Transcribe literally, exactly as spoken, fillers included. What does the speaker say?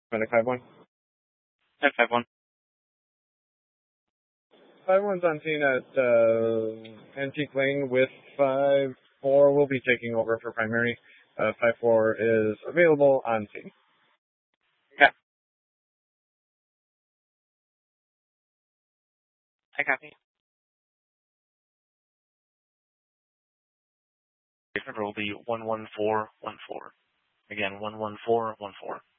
Medic five one. F five one. five one's on scene at uh, Antique Lane with five four. Will be taking over for primary. Uh, five four is available on scene. Okay. I copy. Number will be one one four one four. Again, one one four one four.